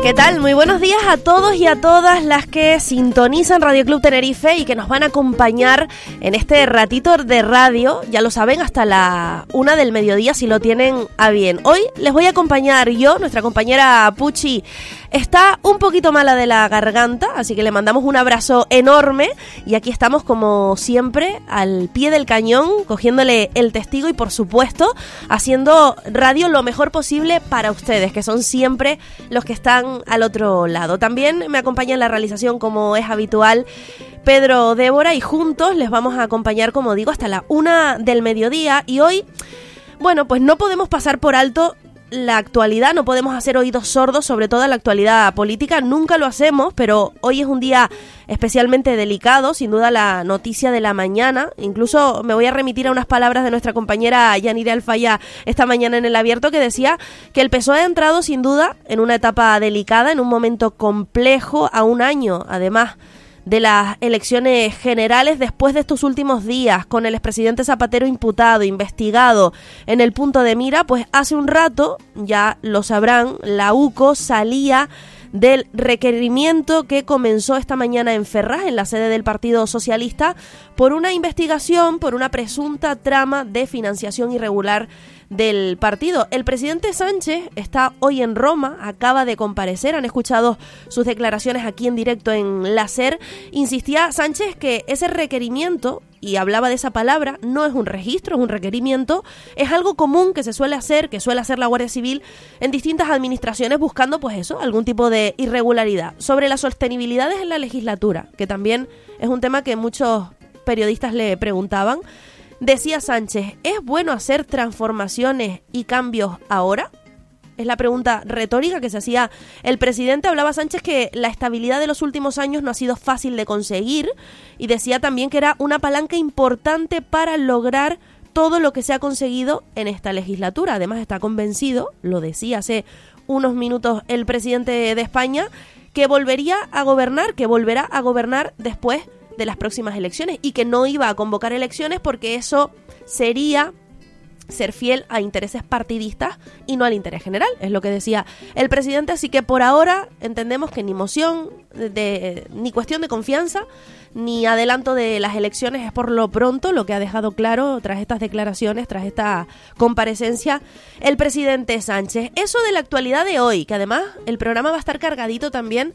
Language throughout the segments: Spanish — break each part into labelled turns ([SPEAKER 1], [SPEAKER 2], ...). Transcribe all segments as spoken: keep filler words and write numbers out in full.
[SPEAKER 1] ¿Qué tal? Muy buenos días a todos y a todas las que sintonizan Radio Club Tenerife y que nos van a acompañar en este ratito de radio, ya lo saben, hasta la una del mediodía si lo tienen a bien. Hoy les voy a acompañar yo, nuestra compañera Puchi está un poquito mala de la garganta, así que le mandamos un abrazo enorme y aquí estamos como siempre al pie del cañón, cogiéndole el testigo y por supuesto haciendo radio lo mejor posible para ustedes, que son siempre los que están al otro lado. También me acompaña en la realización, como es habitual, Pedro Débora, y juntos les vamos a acompañar, como digo, hasta la una del mediodía. Y hoy, bueno, pues no podemos pasar por alto la actualidad, no podemos hacer oídos sordos sobre toda la actualidad política, nunca lo hacemos, pero hoy es un día especialmente delicado, sin duda la noticia de la mañana. Incluso me voy a remitir a unas palabras de nuestra compañera Yanire Alfaya esta mañana en El Abierto, que decía que el P S O E ha entrado sin duda en una etapa delicada, en un momento complejo, a un año además de las elecciones generales, después de estos últimos días, con el expresidente Zapatero imputado, investigado, en el punto de mira. Pues hace un rato, ya lo sabrán, la U C O salía del requerimiento que comenzó esta mañana en Ferraz, en la sede del Partido Socialista, por una investigación, por una presunta trama de financiación irregular del partido. El presidente Sánchez está hoy en Roma, acaba de comparecer, han escuchado sus declaraciones aquí en directo en la SER. Insistía Sánchez que ese requerimiento, y hablaba de esa palabra, no es un registro, es un requerimiento, es algo común que se suele hacer, que suele hacer la Guardia Civil en distintas administraciones buscando, pues eso, algún tipo de irregularidad. Sobre la sostenibilidad en la legislatura, que también es un tema que muchos periodistas le preguntaban, decía Sánchez, ¿es bueno hacer transformaciones y cambios ahora? Es la pregunta retórica que se hacía el presidente. Hablaba Sánchez que la estabilidad de los últimos años no ha sido fácil de conseguir y decía también que era una palanca importante para lograr todo lo que se ha conseguido en esta legislatura. Además está convencido, lo decía hace unos minutos el presidente de España, que volvería a gobernar, que volverá a gobernar después de las próximas elecciones y que no iba a convocar elecciones porque eso sería ser fiel a intereses partidistas y no al interés general, es lo que decía el presidente. Así que por ahora entendemos que ni moción, de, de, ni cuestión de confianza, ni adelanto de las elecciones es por lo pronto lo que ha dejado claro tras estas declaraciones, tras esta comparecencia, el presidente Sánchez. Eso de la actualidad de hoy, que además el programa va a estar cargadito también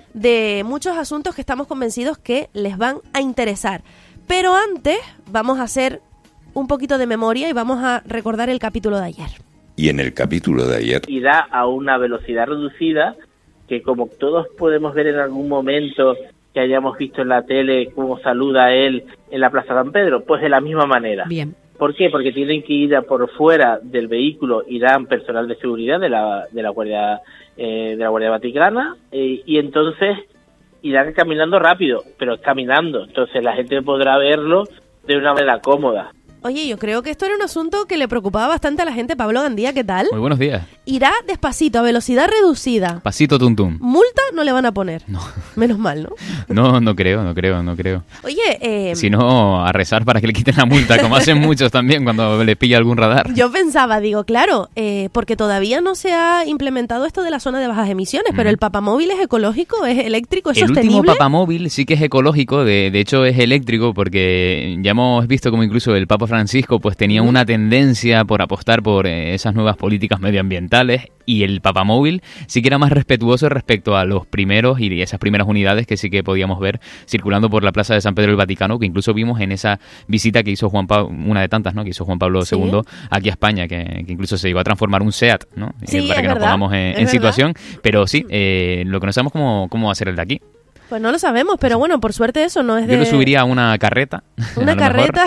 [SPEAKER 1] de muchos asuntos que estamos convencidos que les van a interesar. Pero antes vamos a hacer un poquito de memoria y vamos a recordar el capítulo de ayer.
[SPEAKER 2] Y en el capítulo de ayer
[SPEAKER 3] irá a una velocidad reducida, que como todos podemos ver en algún momento que hayamos visto en la tele cómo saluda él en la Plaza San Pedro, pues de la misma manera.
[SPEAKER 1] Bien.
[SPEAKER 3] ¿Por qué? Porque tienen que ir a por fuera del vehículo, irán personal de seguridad de la de la Guardia eh, de la Guardia Vaticana eh, y entonces irán caminando rápido, pero caminando. Entonces la gente podrá verlo de una manera cómoda.
[SPEAKER 1] Oye, yo creo que esto era un asunto que le preocupaba bastante a la gente. Pablo Gandía, ¿qué tal?
[SPEAKER 4] Muy buenos días.
[SPEAKER 1] Irá despacito, a velocidad reducida.
[SPEAKER 4] Pasito tum tum.
[SPEAKER 1] Multa no le van a poner.
[SPEAKER 4] No.
[SPEAKER 1] Menos mal, ¿no?
[SPEAKER 4] No, no creo, no creo, no creo.
[SPEAKER 1] Oye, eh...
[SPEAKER 4] si no, a rezar para que le quiten la multa, como hacen muchos también cuando le pilla algún radar.
[SPEAKER 1] Yo pensaba, digo, claro, eh, porque todavía no se ha implementado esto de la zona de bajas emisiones, mm. pero el papamóvil es ecológico, es eléctrico, es
[SPEAKER 4] el
[SPEAKER 1] sostenible.
[SPEAKER 4] El último papamóvil sí que es ecológico, de, de hecho es eléctrico, porque ya hemos visto como incluso el Papa Francisco pues tenía una tendencia por apostar por eh, esas nuevas políticas medioambientales, y el papamóvil sí que era más respetuoso respecto a los primeros y esas primeras unidades que sí que podíamos ver circulando por la Plaza de San Pedro del Vaticano, que incluso vimos en esa visita que hizo Juan Pablo, una de tantas, ¿no?, que hizo Juan Pablo ¿Sí? segundo aquí a España, que, que incluso se llegó a transformar un SEAT, ¿no?
[SPEAKER 1] Sí,
[SPEAKER 4] eh, para que
[SPEAKER 1] verdad,
[SPEAKER 4] nos pongamos en, en situación, pero sí, eh, lo que no sabemos cómo, cómo va a ser el de aquí.
[SPEAKER 1] Pues no lo sabemos, pero bueno, por suerte eso no es de...
[SPEAKER 4] Yo lo subiría a una carreta.
[SPEAKER 1] ¿Una carreta?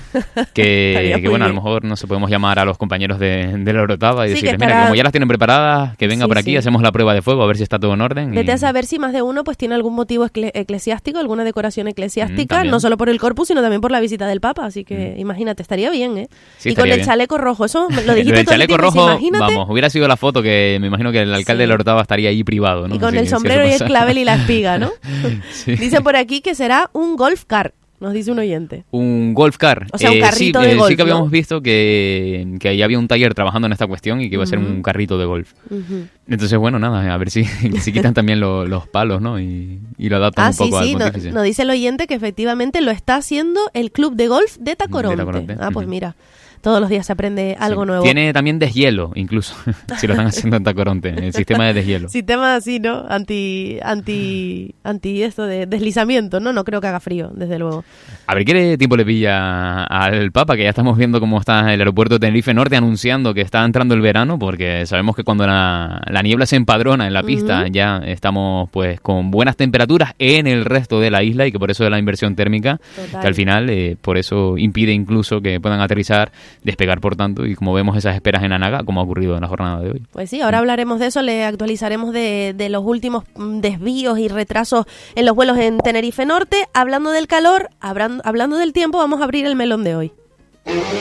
[SPEAKER 4] que, que bueno, a lo mejor no se podemos llamar a los compañeros de, de la Orotava y
[SPEAKER 1] sí,
[SPEAKER 4] decirles,
[SPEAKER 1] estará...
[SPEAKER 4] mira, como ya las tienen preparadas, que venga
[SPEAKER 1] sí,
[SPEAKER 4] por aquí,
[SPEAKER 1] sí.
[SPEAKER 4] hacemos la prueba de fuego, a ver si está todo en orden.
[SPEAKER 1] Vete
[SPEAKER 4] y...
[SPEAKER 1] a saber si más de uno pues tiene algún motivo ecle- eclesiástico, alguna decoración eclesiástica, mm, no solo por el corpus, sino también por la visita del Papa, así que mm. imagínate, estaría bien, ¿eh?
[SPEAKER 4] Sí,
[SPEAKER 1] y con el
[SPEAKER 4] bien.
[SPEAKER 1] chaleco rojo, eso lo dijiste
[SPEAKER 4] el
[SPEAKER 1] todo
[SPEAKER 4] chaleco
[SPEAKER 1] el
[SPEAKER 4] rojo,
[SPEAKER 1] imagínate.
[SPEAKER 4] Vamos, hubiera sido la foto que me imagino que el alcalde sí. de la Orotava estaría ahí privado, ¿no?
[SPEAKER 1] Y con
[SPEAKER 4] Así
[SPEAKER 1] el
[SPEAKER 4] que,
[SPEAKER 1] sombrero
[SPEAKER 4] si
[SPEAKER 1] y el clavel y la espiga, ¿no?
[SPEAKER 4] sí.
[SPEAKER 1] Dicen por aquí que será un golf car. Nos dice un oyente.
[SPEAKER 4] Un golf car.
[SPEAKER 1] O sea, un carrito
[SPEAKER 4] eh, sí,
[SPEAKER 1] de
[SPEAKER 4] eh,
[SPEAKER 1] golf,
[SPEAKER 4] sí que habíamos
[SPEAKER 1] ¿no?
[SPEAKER 4] visto que, que ahí había un taller trabajando en esta cuestión y que iba a ser
[SPEAKER 1] Ujú.
[SPEAKER 4] un carrito de golf.
[SPEAKER 1] Uh-huh.
[SPEAKER 4] Entonces, bueno, nada, a ver si, si quitan también lo- los palos, ¿no? Y, y lo adaptan
[SPEAKER 1] Ah,
[SPEAKER 4] un
[SPEAKER 1] sí,
[SPEAKER 4] poco
[SPEAKER 1] sí,
[SPEAKER 4] al
[SPEAKER 1] no-
[SPEAKER 4] pontífice.
[SPEAKER 1] nos dice el oyente que efectivamente lo está haciendo el club de golf de Tacoronte.
[SPEAKER 4] De Tacoronte,
[SPEAKER 1] Ah, pues
[SPEAKER 4] ujú.
[SPEAKER 1] mira, todos los días se aprende algo
[SPEAKER 4] Sí.
[SPEAKER 1] nuevo.
[SPEAKER 4] Tiene también deshielo, incluso, si lo están haciendo en Tacoronte, el sistema de deshielo.
[SPEAKER 1] Sistema así, ¿no? Anti, anti, anti esto de deslizamiento, ¿no? No creo que haga frío, desde luego.
[SPEAKER 4] A ver qué tiempo le pilla al Papa, que ya estamos viendo cómo está el aeropuerto de Tenerife Norte anunciando que está entrando el verano, porque sabemos que cuando la, la niebla se empadrona en la pista,
[SPEAKER 1] Ujú.
[SPEAKER 4] ya estamos pues con buenas temperaturas en el resto de la isla y que por eso de la inversión térmica,
[SPEAKER 1] Total.
[SPEAKER 4] que al final eh, por eso impide incluso que puedan aterrizar, despegar por tanto, y como vemos esas esperas en Anaga, como ha ocurrido en la jornada de hoy.
[SPEAKER 1] Pues sí, ahora hablaremos de eso, le actualizaremos de, de los últimos mm, desvíos y retrasos en los vuelos en Tenerife Norte. Hablando del calor, hablan- hablando del tiempo, vamos a abrir el melón de hoy.